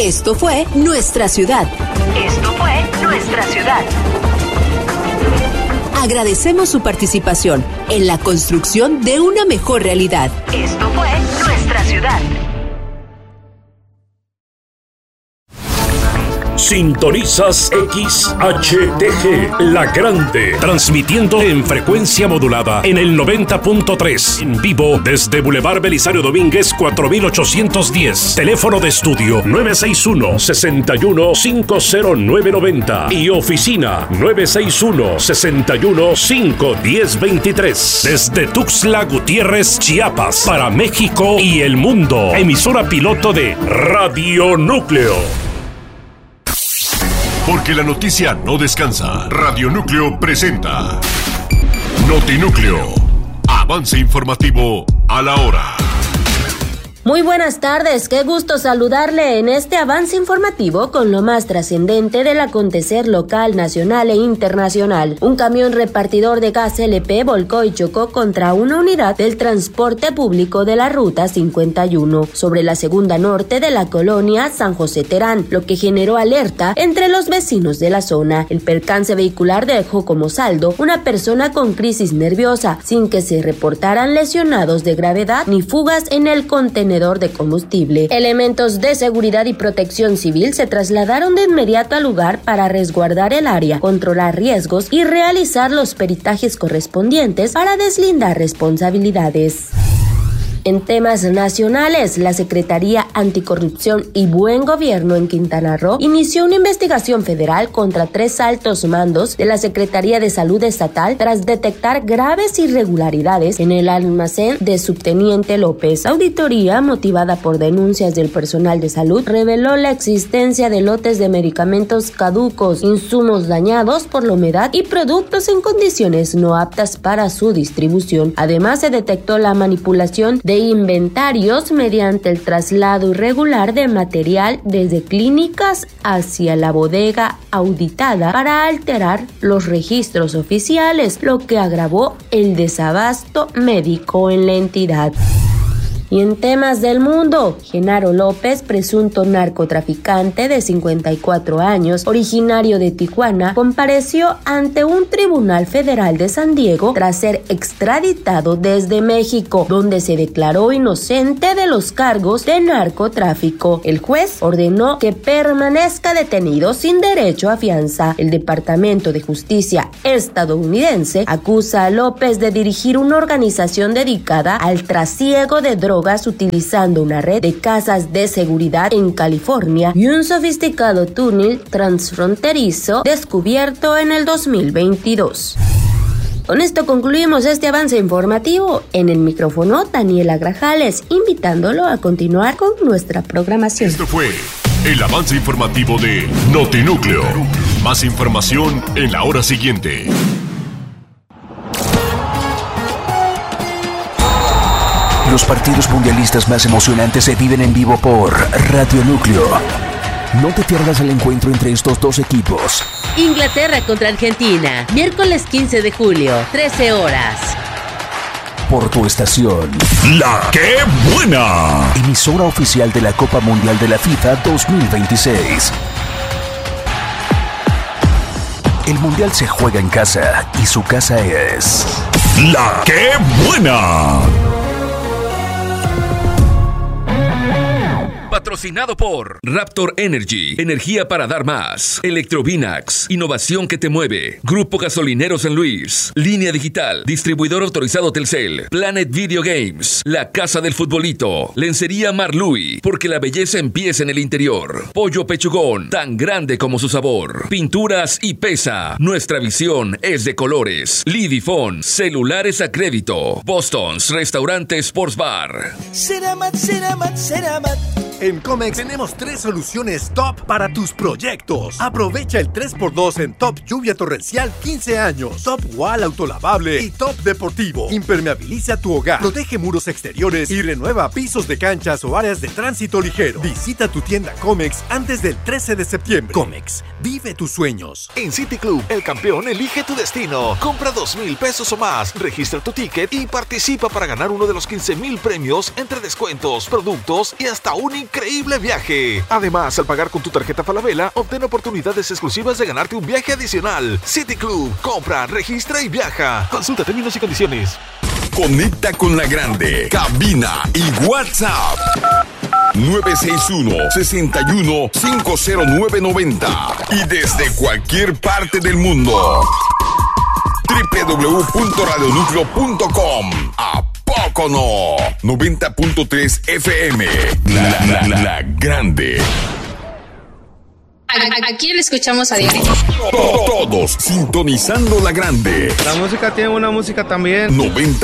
Esto fue Nuestra Ciudad. Esto fue Nuestra Ciudad. Agradecemos su participación en la construcción de una mejor realidad. Esto fue Nuestra Ciudad. Sintonizas XHTG, La Grande, transmitiendo en frecuencia modulada en el 90.3, en vivo desde Boulevard Belisario Domínguez 4810, teléfono de estudio 961-61-50990 y oficina 961-61-51023, desde Tuxtla Gutiérrez, Chiapas, para México y el mundo, emisora piloto de Radio Núcleo. Porque la noticia no descansa. Radio Núcleo presenta Notinúcleo. Avance informativo a la hora. Muy buenas tardes, qué gusto saludarle en este avance informativo con lo más trascendente del acontecer local, nacional e internacional. Un camión repartidor de gas LP volcó y chocó contra una unidad del transporte público de la Ruta 51 sobre la segunda norte de la colonia San José Terán, lo que generó alerta entre los vecinos de la zona. El percance vehicular dejó como saldo una persona con crisis nerviosa, sin que se reportaran lesionados de gravedad ni fugas en el contenedor de combustible. Elementos de seguridad y protección civil se trasladaron de inmediato al lugar para resguardar el área, controlar riesgos y realizar los peritajes correspondientes para deslindar responsabilidades. En temas nacionales, la Secretaría Anticorrupción y Buen Gobierno en Quintana Roo inició una investigación federal contra 3 altos mandos de la Secretaría de Salud Estatal tras detectar graves irregularidades en el almacén de Subteniente López. La auditoría, motivada por denuncias del personal de salud, reveló la existencia de lotes de medicamentos caducos, insumos dañados por la humedad y productos en condiciones no aptas para su distribución. Además, se detectó la manipulación de inventarios mediante el traslado irregular de material desde clínicas hacia la bodega auditada para alterar los registros oficiales, lo que agravó el desabasto médico en la entidad. Y en temas del mundo, Genaro López, presunto narcotraficante de 54 años, originario de Tijuana, compareció ante un tribunal federal de San Diego tras ser extraditado desde México, donde se declaró inocente de los cargos de narcotráfico. El juez ordenó que permanezca detenido sin derecho a fianza. El Departamento de Justicia estadounidense acusa a López de dirigir una organización dedicada al trasiego de drogas utilizando una red de casas de seguridad en California y un sofisticado túnel transfronterizo descubierto en el 2022. Con esto concluimos este avance informativo. En el micrófono, Daniela Grajales, invitándolo a continuar con nuestra programación. Esto fue el avance informativo de Notinúcleo. Más información en la hora siguiente. Los partidos mundialistas más emocionantes se viven en vivo por Radio Núcleo. No te pierdas el encuentro entre estos dos equipos. Inglaterra contra Argentina, miércoles 15 de julio, 13 horas. Por tu estación. ¡La Qué Buena! Emisora oficial de la Copa Mundial de la FIFA 2026. El Mundial se juega en casa y su casa es... ¡La Qué Buena! Patrocinado por Raptor Energy, energía para dar más. Electrovinax, innovación que te mueve. Grupo Gasolinero San Luis, Línea Digital, distribuidor autorizado Telcel, Planet Video Games, La Casa del Futbolito, Lencería Marlui, porque la belleza empieza en el interior. Pollo Pechugón, tan grande como su sabor. Pinturas y Pesa, nuestra visión es de colores. Lidifón, celulares a crédito. Boston's Restaurante Sports Bar. Ceramat. En Comex tenemos 3 soluciones top para tus proyectos. Aprovecha el 3x2 en Top Lluvia Torrencial 15 años, Top Wall Autolavable y Top Deportivo. Impermeabiliza tu hogar, protege muros exteriores y renueva pisos de canchas o áreas de tránsito ligero. Visita tu tienda Comex antes del 13 de septiembre. Comex, vive tus sueños. En City Club, el campeón elige tu destino. Compra 2,000 pesos o más, registra tu ticket y participa para ganar uno de los 15,000 premios entre descuentos, productos y hasta un increíble viaje. Además, al pagar con tu tarjeta Falabella, obtén oportunidades exclusivas de ganarte un viaje adicional. City Club, compra, registra y viaja. Consulta términos y condiciones. Conecta con la grande. Cabina y WhatsApp. 961-61-50990. Y desde cualquier parte del mundo. www.radionucleo.com. ¿A poco no? 90.3 FM. La grande. ¿A quién le escuchamos a diario? Todos sintonizando la grande. La música tiene una música también. 90.3